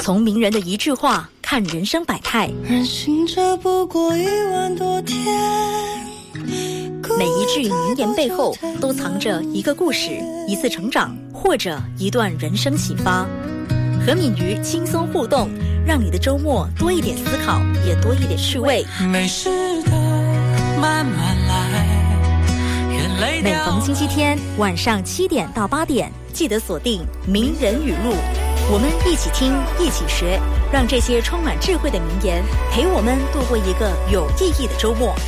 从名人的一句话看人生百态， 人行者不过1万多天， 每一句名言背后都藏着一个故事，一次成长，或者一段人生启发。和敏瑜轻松互动，让你的周末多一点思考，也多一点趣味。 没事的，慢慢来。 每逢星期天晚上7点到8点，记得锁定名人语录，我们一起听，一起学，让这些充满智慧的名言陪我们度过一个有意义的周末。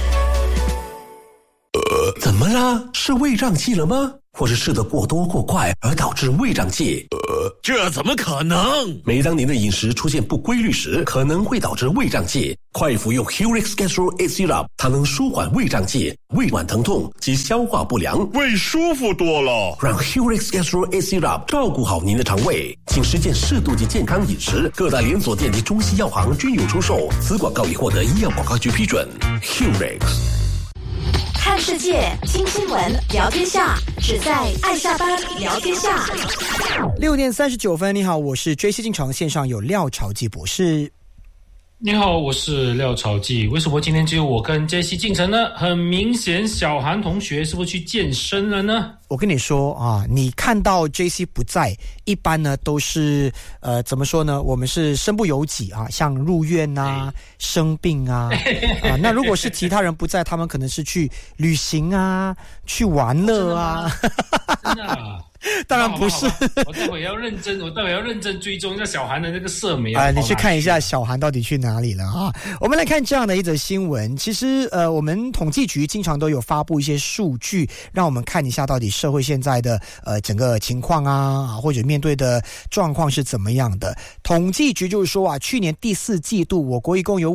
怎么啦？是胃胀气了吗？或是吃得过多过快而导致胃胀气？ 这怎么可能？ 每当您的饮食出现不规律时，可能会导致胃胀气。快服用 Hurix Gastro A Syrup， 它能舒缓胃胀气、胃脘疼痛及消化不良， 胃舒服多了。 让 Hurix Gastro A Syrup 照顾好您的肠胃，请实践适度及健康饮食。各大连锁店及中西药行均有出售。此广告已获得医药广告局批准。Hurix。 看世界，听新闻，聊天下，只在爱下班聊天下。 6点39分，你好，我是 JC 进场，线上有廖朝记博士。 你好，我是廖朝记。为什么今天只有我跟 JC 进城呢？很明显，小韩同学是不是去健身了呢？ 我跟你说啊，你看到 JC 不在，一般呢都是怎么说呢？我们是身不由己啊，像入院啊、生病啊啊。那如果是其他人不在，他们可能是去旅行啊、去玩乐啊。 真的啊？ 当然不是。 我待会要认真追踪一下小韩的那个社媒你去看一下小韩到底去哪里了啊？我们来看这样的一则新闻。其实我们统计局经常都有发布一些数据，让我们看一下到底社会现在的整个情况啊，或者面对的状况是怎么样的。统计局就是说啊，去年第4季度我国一共有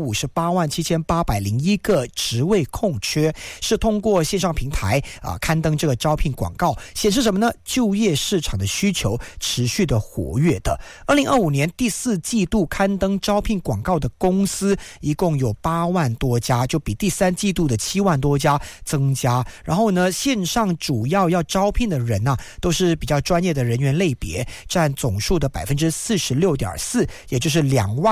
587801个职位空缺，是通过线上平台刊登这个招聘广告，显示什么呢？就业市场的需求持续的活跃的。2025年第4季度刊登招聘广告的公司一共有8万多家，就比第3季度的7万多家增加。然后呢，线上主要招聘的人都是比较专业的人员类别，占总数的 46.4%， 也就是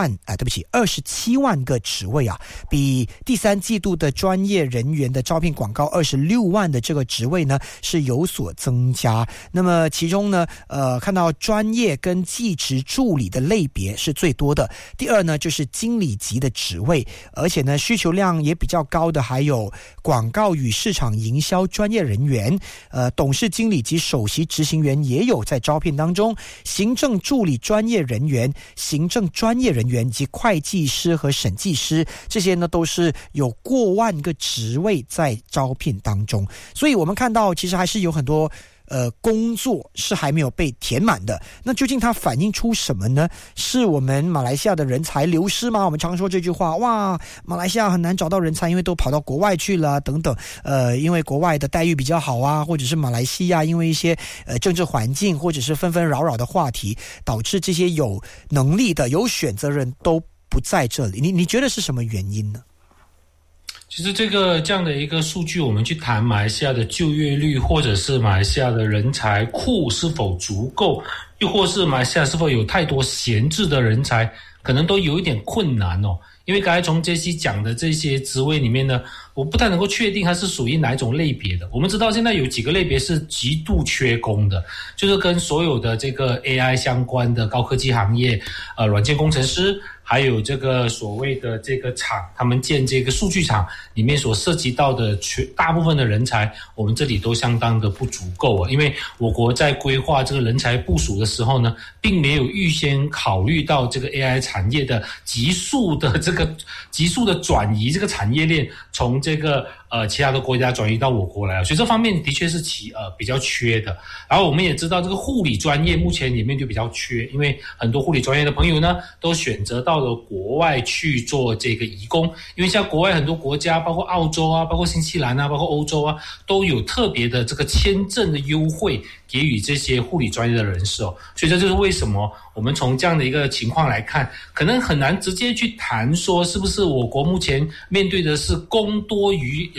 27万个职位比第3季度的专业人员的招聘广告26万的这个职位呢是有所增加。那么其中呢看到专业跟技职助理的类别是最多的，第二呢就是经理级的职位，而且呢需求量也比较高的还有广告与市场营销专业人员，董事经理及首席执行员也有在招聘当中，行政助理专业人员、行政专业人员以及会计师和审计师，这些呢都是有过万个职位在招聘当中。所以我们看到其实还是有很多工作是还没有被填满的。那究竟它反映出什么呢？是我们马来西亚的人才流失吗？我们常说这句话，哇，马来西亚很难找到人才，因为都跑到国外去了等等。因为国外的待遇比较好啊，或者是马来西亚因为一些政治环境或者是纷纷扰扰的话题，导致这些有能力的、有选择人都不在这里。你觉得是什么原因呢？ 其实这样的一个数据，我们去谈马来西亚的就业率，或者是马来西亚的人才库是否足够，又或是马来西亚是否有太多闲置的人才，可能都有一点困难哦。因为刚才从 JC 讲的这些职位里面呢，我不太能够确定它是属于哪一种类别的。我们知道现在有几个类别是极度缺工的，就是跟所有的这个 AI 相关的高科技行业，软件工程师，还有这个所谓的这个厂，他们建这个数据厂里面所涉及到的大部分的人才，我们这里都相当的不足够啊。因为我国在规划这个人才部署的时候呢，并没有预先考虑到这个 AI 产业的急速的转移这个产业链，从这个其他的国家转移到我国来，所以这方面的确是比较缺的。然后我们也知道这个护理专业目前里面就比较缺，因为很多护理专业的朋友呢都选择到了国外去做这个移工，因为像国外很多国家，包括澳洲啊，包括新西兰啊，包括欧洲啊，都有特别的这个签证的优惠给予这些护理专业的人士哦。所以这就是为什么我们从这样的一个情况来看，可能很难直接去谈说是不是我国目前面对的是供多于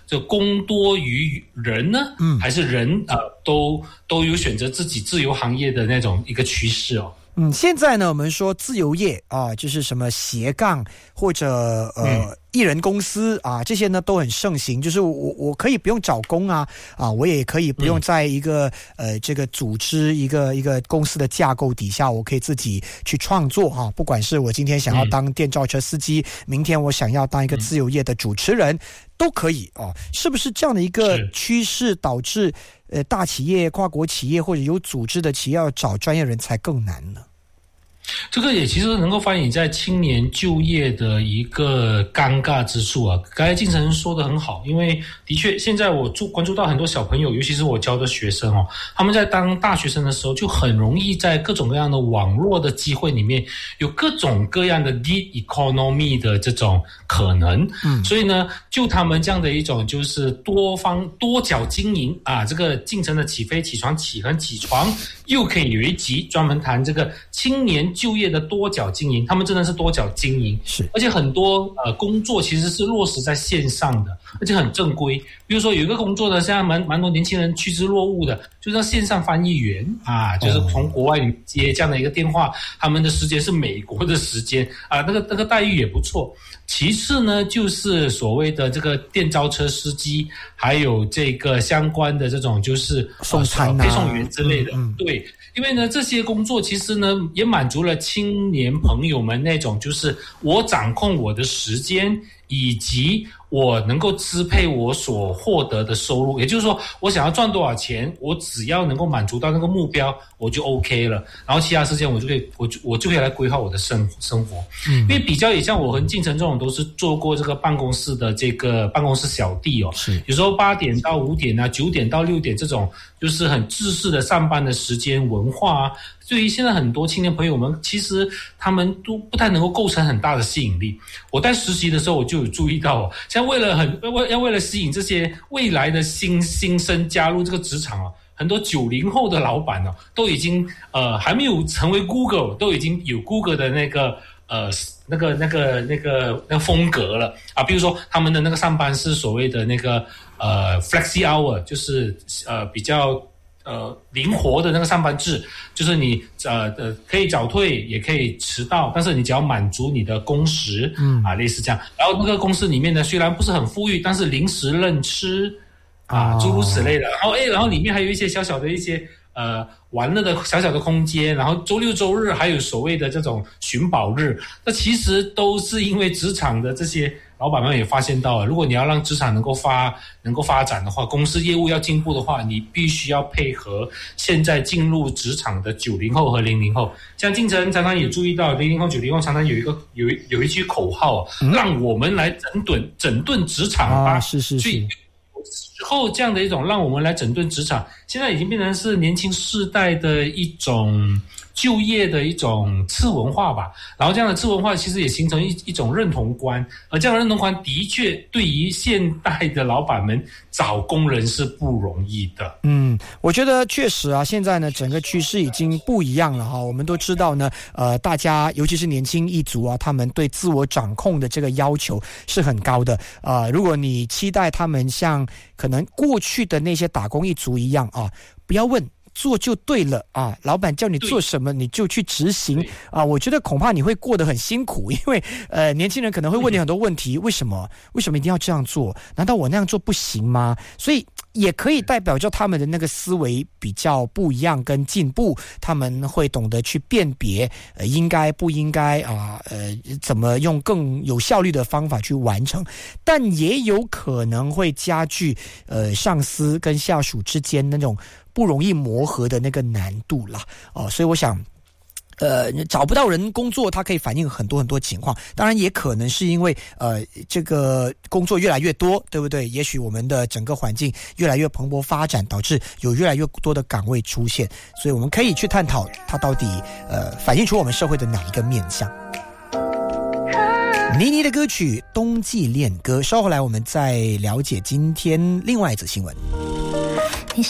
人呢，还是人都有选择自己自由行业的那种一个趋势哦。 现在呢，我们说自由业啊，就是什么斜杠或者艺人公司啊，这些呢都很盛行。就是我可以不用找工啊，我也可以不用在一个这个组织一个公司的架构底下，我可以自己去创作啊。不管是我今天想要当电召车司机，明天我想要当一个自由业的主持人，都可以啊。是不是这样的一个趋势导致大企业、跨国企业或者有组织的企业要找专业人才更难呢？ 这个也其实能够反映在青年就业的一个尴尬之处啊。刚才晋成说得很好，因为的确现在我关注到很多小朋友，尤其是我教的学生他们在当大学生的时候就很容易在各种各样的网络的机会里面有各种各样的 gig economy 的这种可能。所以呢，就他们这样的一种就是多角经营啊，这个晋成的起飞起床起横起床又可以有一集专门谈这个青年就业的多角经营，他们真的是多角经营， 是， 而且很多工作其实是落实在线上的，而且很正规。比如说有一个工作呢，现在蛮多年轻人趋之若鹜的，就是线上翻译员啊，就是从国外接这样的一个电话，他们的时间是美国的时间啊，那个待遇也不错。其次呢，就是所谓的这个电召车司机，还有这个相关的这种就是送餐配送员之类的，对。因为呢，这些工作其实呢，也满足了青年朋友们那种就是我掌控我的时间，以及我能够支配我所获得的收入。也就是说，我想要赚多少钱，我只要能够满足到那个目标，我就 OK 了。然后其他时间我就可以来规划我的生活。因为比较也像我和晋成这种都是做过这个办公室的这个办公室小弟是有时候8点到5点啊，9点到6点这种就是很制式的上班的时间文化啊，对于现在很多青年朋友们，其实他们都不太能够构成很大的吸引力。我在实习的时候我就有注意到像为了吸引这些未来的新生加入这个职场很多90后的老板都已经还没有成为 Google， 都已经有 Google 的那个风格了啊。比如说他们的那个上班是所谓的那个flexi hour， 就是比较灵活的那个上班制，就是你可以早退也可以迟到，但是你只要满足你的工时类似这样。然后那个公司里面呢，虽然不是很富裕，但是零食任吃诸如此类的。然后里面还有一些小小的一些玩乐的小小的空间，然后周六周日还有所谓的这种寻宝日。那其实都是因为职场的这些老板们也发现到了，如果你要让职场能够发展的话，公司业务要进步的话，你必须要配合现在进入职场的90后和00后。像晋成常常也注意到00后90后常常有一句口号让我们来整顿职场吧。 是之后这样的一种让我们来整顿职场，现在已经变成是年轻世代的一种就业的一种次文化吧。然后这样的次文化其实也形成一种认同观，而这样的认同观的确对于现代的老板们找工人是不容易的。 我觉得确实现在呢整个趋势已经不一样了我们都知道呢大家尤其是年轻一族他们对自我掌控的这个要求是很高的如果你期待他们像可能过去的那些打工一族一样不要问，做就对了老板叫你做什么你就去执行我觉得恐怕你会过得很辛苦，因为年轻人可能会问你很多问题，为什么一定要这样做？难道我那样做不行吗？所以也可以代表着他们的那个思维比较不一样跟进步，他们会懂得去辨别应该不应该怎么用更有效率的方法去完成，但也有可能会加剧上司跟下属之间那种不容易磨合的那个难度啦所以我想找不到人工作，它可以反映很多很多情况。当然也可能是因为这个工作越来越多，对不对？也许我们的整个环境越来越蓬勃发展，导致有越来越多的岗位出现，所以我们可以去探讨它到底反映出我们社会的哪一个面向。倪妮的歌曲《冬季恋歌》，稍后来我们再了解今天另外一则新闻。